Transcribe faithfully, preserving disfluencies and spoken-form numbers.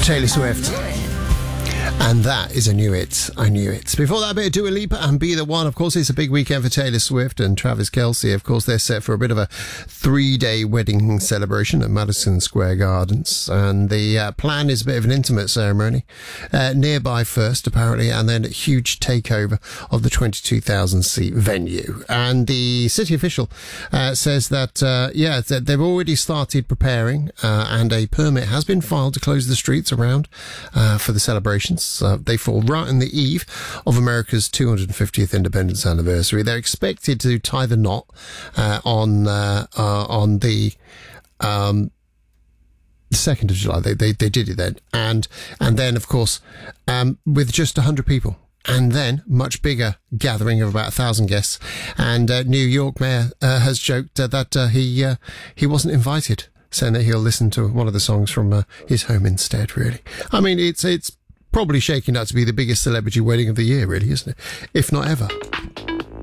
Taylor Swift. And that is a new it. I knew it. Before that, a bit of Dua Lipa and Be The One. Of course, it's a big weekend for Taylor Swift and Travis Kelce. Of course, they're set for a bit of a three-day wedding celebration at Madison Square Gardens. And the uh, plan is a bit of an intimate ceremony. Uh, nearby first, apparently, and then a huge takeover of the twenty-two thousand seat venue. And the city official uh, says that, uh, yeah, that they've already started preparing uh, and a permit has been filed to close the streets around uh, for the celebrations. Uh, they fall right on the eve of America's two hundred fiftieth independence anniversary. They're expected to tie the knot uh, on uh, uh, on the um, second of July. They, they they did it then, and and then of course um, with just a hundred people. And then much bigger gathering of about a thousand guests. And uh, New York Mayor uh, has joked uh, that uh, he uh, he wasn't invited, saying that he'll listen to one of the songs from uh, his home instead. Really, I mean, it's it's. probably shaking out to be the biggest celebrity wedding of the year, really, isn't it? If not ever.